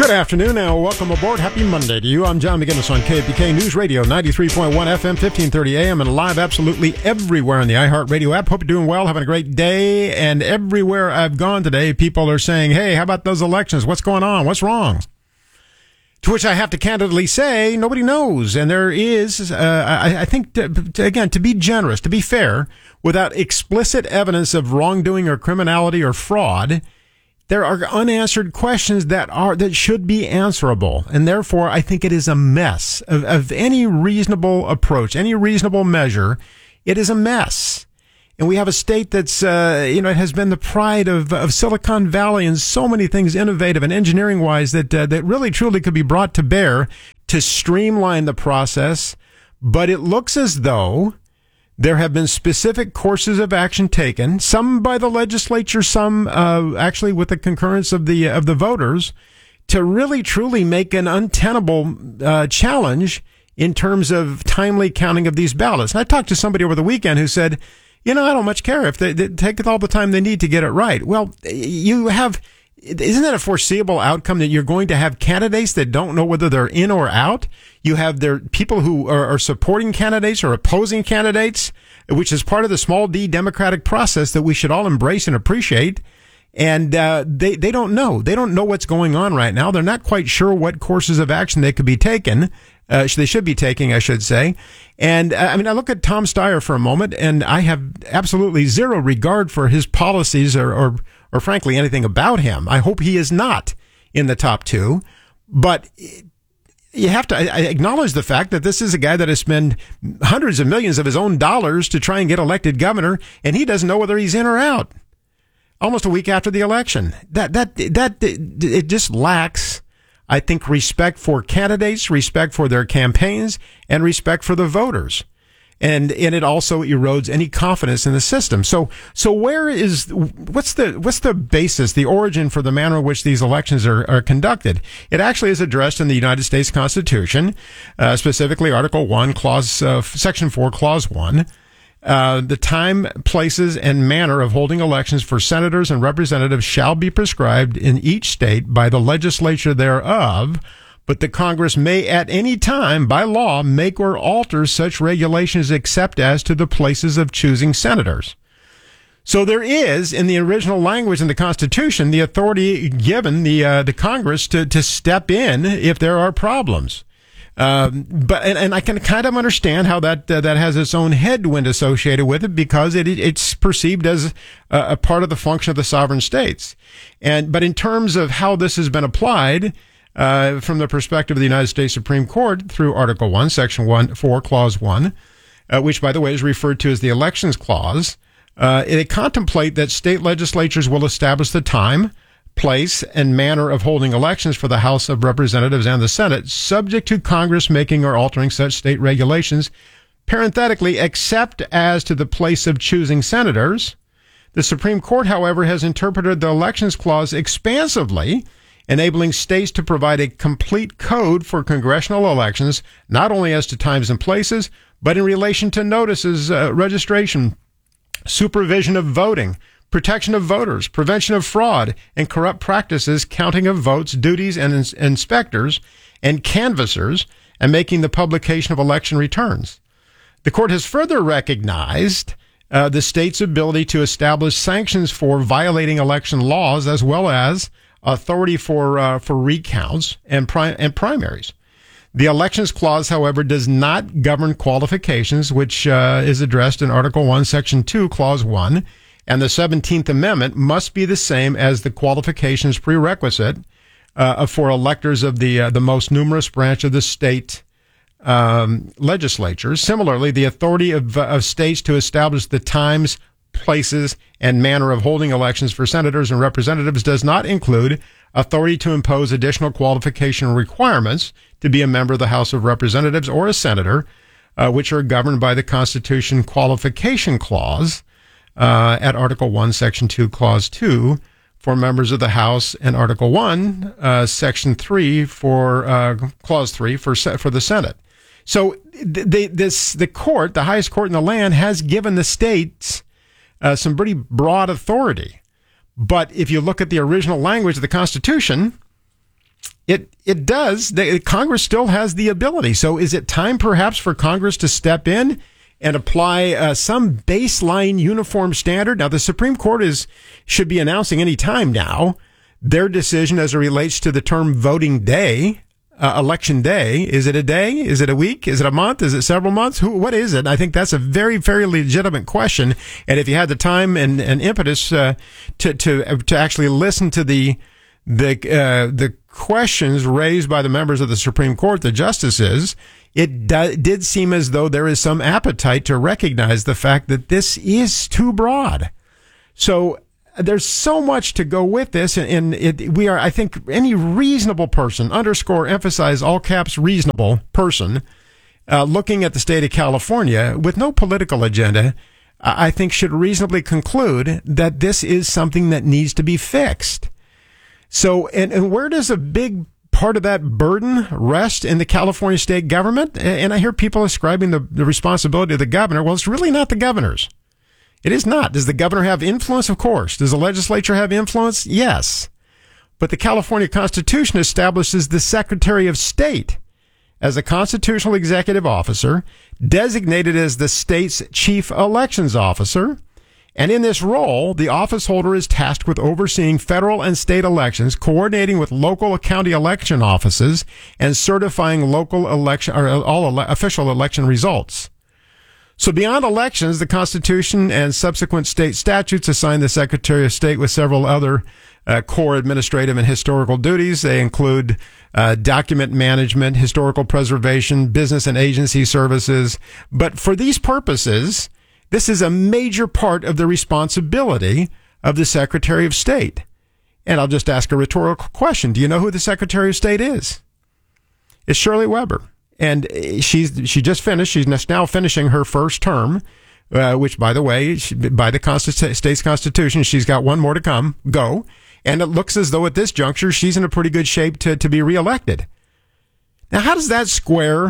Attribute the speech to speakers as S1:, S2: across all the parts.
S1: Good afternoon and welcome aboard. Happy Monday to you. I'm John McGinnis on KPK News Radio, 93.1 FM, 1530 AM, and live absolutely everywhere on the iHeartRadio app. Hope you're doing well, having a great day. And everywhere I've gone today, people are saying, hey, how about those elections? What's going on? What's wrong? To which I have to candidly say, nobody knows. And there is, I think, to be generous, to be fair, without explicit evidence of wrongdoing or criminality or fraud, there are unanswered questions that should be answerable. And therefore, I think it is a mess of any reasonable approach, any reasonable measure. It is a mess. And we have a state that's, it has been the pride of Silicon Valley and so many things innovative and engineering wise that really truly could be brought to bear to streamline the process. But it looks as though there have been specific courses of action taken, some by the legislature, some actually with the concurrence of the voters, to really truly make an untenable challenge in terms of timely counting of these ballots. And I talked to somebody over the weekend who said, I don't much care if they take all the time they need to get it right. Well, isn't that a foreseeable outcome that you're going to have candidates that don't know whether they're in or out? You have their people who are supporting candidates or opposing candidates, which is part of the small d democratic process that we should all embrace and appreciate. And they don't know. They don't know what's going on right now. They're not quite sure what courses of action they could be taken. They should be taking, I should say. And I look at Tom Steyer for a moment, and I have absolutely zero regard for his policies or frankly anything about him. I hope he is not in the top two. But you have to acknowledge the fact that this is a guy that has spent hundreds of millions of his own dollars to try and get elected governor, and he doesn't know whether he's in or out. Almost a week after the election. It just lacks, I think, respect for candidates, respect for their campaigns, and respect for the voters. And it also erodes any confidence in the system. So what's the basis, the origin for the manner in which these elections are conducted? It actually is addressed in the United States Constitution, specifically Article 1, Section 4, Clause 1. The time, places, and manner of holding elections for senators and representatives shall be prescribed in each state by the legislature thereof, but the Congress may at any time, by law, make or alter such regulations except as to the places of choosing senators. So there is, in the original language in the Constitution, the authority given the Congress to step in if there are problems. But I can kind of understand how that has its own headwind associated with it because it's perceived as a part of the function of the sovereign states. But in terms of how this has been applied, from the perspective of the United States Supreme Court through Article 1, Section 4, Clause 1, which, by the way, is referred to as the Elections Clause, they contemplate that state legislatures will establish the time, place, and manner of holding elections for the House of Representatives and the Senate, subject to Congress making or altering such state regulations, parenthetically, except as to the place of choosing senators. The Supreme Court, however, has interpreted the Elections Clause expansively, enabling states to provide a complete code for congressional elections, not only as to times and places, but in relation to notices, registration, supervision of voting, protection of voters, prevention of fraud and corrupt practices, counting of votes, duties and inspectors and canvassers, and making the publication of election returns. The court has further recognized the state's ability to establish sanctions for violating election laws, as well as authority for recounts and primaries. The Elections Clause, however, does not govern qualifications, which is addressed in Article 1, Section 2, Clause 1, and the 17th Amendment must be the same as the qualifications prerequisite for electors of the most numerous branch of the state legislatures. Similarly, the authority of states to establish the times, places, and manner of holding elections for senators and representatives does not include authority to impose additional qualification requirements to be a member of the House of Representatives or a senator, which are governed by the Constitution Qualification Clause at Article 1, Section 2, Clause 2 for members of the House, and Article 1, Section 3 for Clause 3 for the Senate. So the court, the highest court in the land, has given the states some pretty broad authority. But if you look at the original language of the Constitution, It does. Congress still has the ability. So is it time perhaps for Congress to step in and apply some baseline uniform standard? Now, the Supreme Court should be announcing any time now their decision as it relates to the term voting day, election day. Is it a day? Is it a week? Is it a month? Is it several months? What is it? I think that's a very, very legitimate question. And if you had the time and impetus to actually listen to the questions raised by the members of the Supreme Court, the justices, it did seem as though there is some appetite to recognize the fact that this is too broad. So there's so much to go with this, and I think any reasonable person, emphasize all caps reasonable person, looking at the state of California with no political agenda, I think should reasonably conclude that this is something that needs to be fixed. So, and where does a big part of that burden rest? In the California state government? And I hear people ascribing the responsibility to the governor. Well, it's really not the governor's. It is not. Does the governor have influence? Of course. Does the legislature have influence? Yes. But the California Constitution establishes the Secretary of State as a constitutional executive officer, designated as the state's chief elections officer. And in this role, the office holder is tasked with overseeing federal and state elections, coordinating with local county election offices, and certifying local election or all official election results. So beyond elections, the Constitution and subsequent state statutes assign the Secretary of State with several other core administrative and historical duties. They include document management, historical preservation, business and agency services. But for these purposes, this is a major part of the responsibility of the Secretary of State. And I'll just ask a rhetorical question. Do you know who the Secretary of State is? It's Shirley Weber. And she just finished. She's now finishing her first term, which, by the way, by the state's constitution, she's got one more to go. And it looks as though at this juncture, she's in a pretty good shape to be reelected. Now, how does that square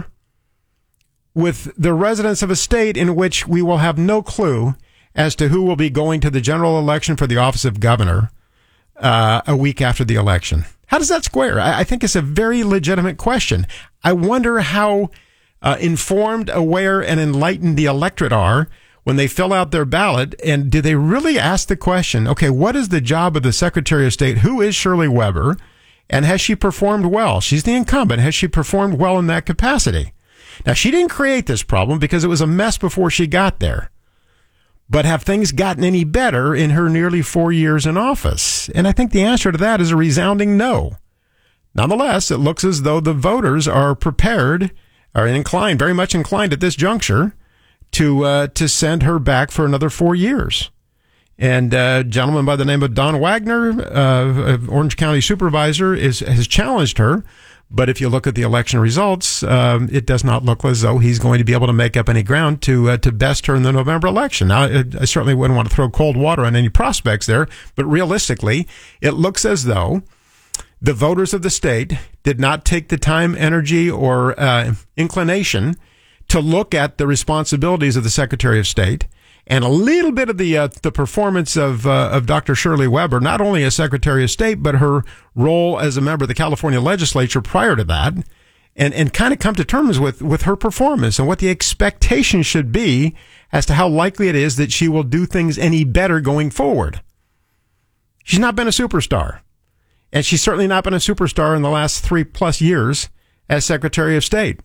S1: with the residents of a state in which we will have no clue as to who will be going to the general election for the office of governor a week after the election? How does that square? I think it's a very legitimate question. I wonder how informed, aware, and enlightened the electorate are when they fill out their ballot, and do they really ask the question, okay, what is the job of the Secretary of State? Who is Shirley Weber? And has she performed well? She's the incumbent. Has she performed well in that capacity? Now, she didn't create this problem because it was a mess before she got there. But have things gotten any better in her nearly 4 years in office? And I think the answer to that is a resounding no. Nonetheless, it looks as though the voters are prepared, are inclined, very much inclined at this juncture, to send her back for another 4 years. And a gentleman by the name of Don Wagner, Orange County supervisor, has challenged her. But if you look at the election results, it does not look as though he's going to be able to make up any ground to best her in the November election. Now, I certainly wouldn't want to throw cold water on any prospects there, but realistically, it looks as though the voters of the state did not take the time, energy, or inclination to look at the responsibilities of the Secretary of State and a little bit of the performance of Dr. Shirley Weber, not only as Secretary of State, but her role as a member of the California legislature prior to that, and kind of come to terms with her performance and what the expectation should be as to how likely it is that she will do things any better going forward. She's not been a superstar, and she's certainly not been a superstar in the last 3+ years as Secretary of State.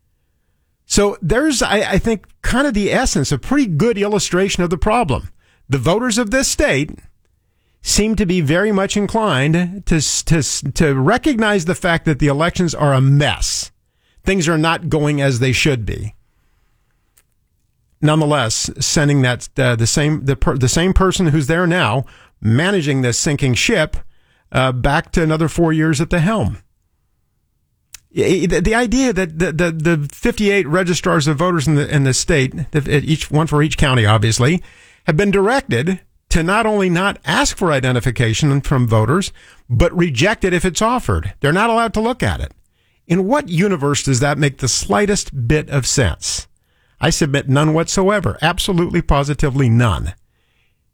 S1: So there's, I think, kind of the essence, a pretty good illustration of the problem. The voters of this state seem to be very much inclined to recognize the fact that the elections are a mess. Things are not going as they should be. Nonetheless, sending that the same person who's there now managing this sinking ship back to another 4 years at the helm. The idea that the 58 registrars of voters in the state, each one for each county, obviously, have been directed to not only not ask for identification from voters, but reject it if it's offered. They're not allowed to look at it. In what universe does that make the slightest bit of sense? I submit none whatsoever. Absolutely, positively none.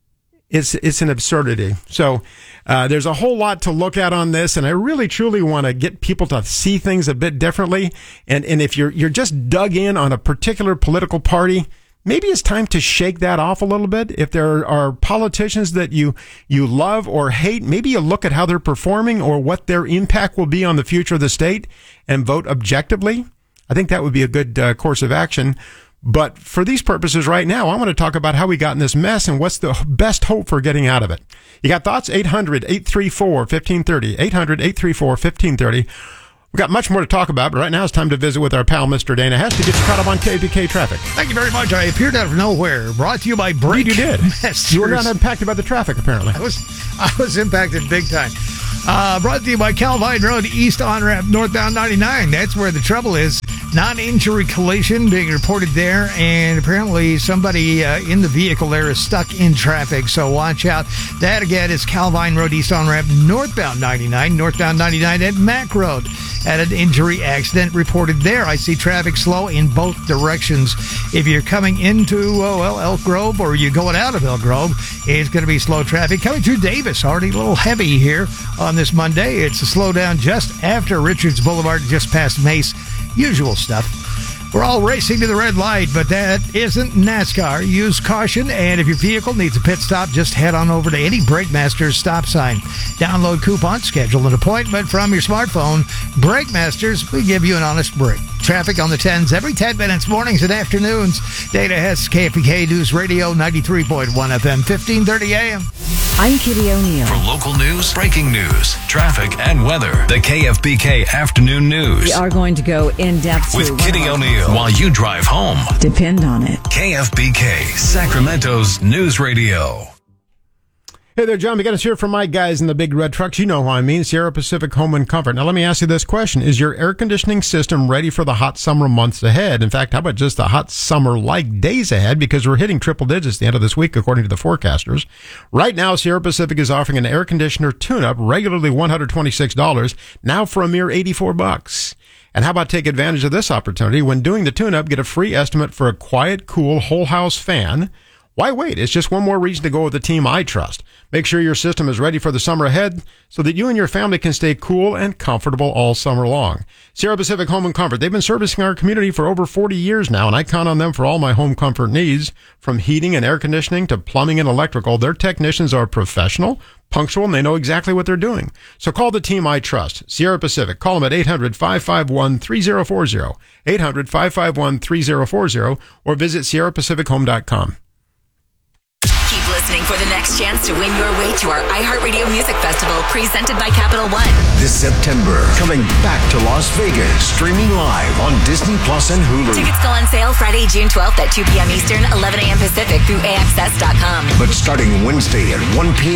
S1: it's an absurdity. So there's a whole lot to look at on this, and I really truly want to get people to see things a bit differently. And if you're just dug in on a particular political party, maybe it's time to shake that off a little bit. If there are politicians that you love or hate, maybe you look at how they're performing or what their impact will be on the future of the state and vote objectively. I think that would be a good course of action. But for these purposes right now, I want to talk about how we got in this mess and what's the best hope for getting out of it. You got thoughts? 800-834-1530. 800-834-1530. We've got much more to talk about, but right now it's time to visit with our pal, Mr. Dana Hess, to get you caught up on KPK traffic.
S2: Thank you very much. I appeared out of nowhere. Brought to you by Brake.
S1: You did.
S2: Masters.
S1: You were not impacted by the traffic, apparently.
S2: I was impacted big time. Brought to you by Calvine Road, East on-ramp, northbound 99. That's where the trouble is. Non-injury collision being reported there, and apparently somebody in the vehicle there is stuck in traffic, so watch out. That, again, is Calvine Road, East on-ramp, northbound 99. Northbound 99 at Mack Road. Had an injury accident reported there. I see traffic slow in both directions. If you're coming into, Elk Grove, or you're going out of Elk Grove, it's going to be slow traffic. Coming through Davis, already a little heavy here on this Monday. It's a slowdown just after Richards Boulevard, just past Mace. Usual stuff. We're all racing to the red light, but that isn't NASCAR. Use caution, and if your vehicle needs a pit stop, just head on over to any Brake Masters stop sign. Download coupons, schedule an appointment from your smartphone. Brake Masters, we give you an honest break. Traffic on the 10s every 10 minutes, mornings and afternoons. Data Hess, KFBK News Radio, 93.1 FM, 1530 AM.
S3: I'm Kitty O'Neill.
S4: For local news, breaking news, traffic, and weather, the KFBK Afternoon News.
S3: We are going to go in depth
S4: with Kitty O'Neill while you drive home.
S3: Depend on it.
S4: KFBK, Sacramento's News Radio.
S1: Hey there, John McGinnis here from my guys in the big red trucks. You know who I mean, Sierra Pacific Home and Comfort. Now, let me ask you this question. Is your air conditioning system ready for the hot summer months ahead? In fact, how about just the hot summer-like days ahead? Because we're hitting triple digits at the end of this week, according to the forecasters. Right now, Sierra Pacific is offering an air conditioner tune-up, regularly $126, now for a mere $84. And how about take advantage of this opportunity? When doing the tune-up, get a free estimate for a quiet, cool, whole-house fan. Why wait? It's just one more reason to go with the team I trust. Make sure your system is ready for the summer ahead so that you and your family can stay cool and comfortable all summer long. Sierra Pacific Home and Comfort. They've been servicing our community for over 40 years now, and I count on them for all my home comfort needs. From heating and air conditioning to plumbing and electrical, their technicians are professional, punctual, and they know exactly what they're doing. So call the team I trust, Sierra Pacific. Call them at 800-551-3040, 800-551-3040, or visit sierrapacifichome.com.
S5: Keep listening for the next chance to win your way to our iHeartRadio Music Festival, presented by Capital One.
S6: This September, coming back to Las Vegas, streaming live on Disney Plus and Hulu.
S5: Tickets go on sale Friday, June 12th at 2 p.m. Eastern, 11 a.m. Pacific through AXS.com.
S6: But starting Wednesday at 1 p.m.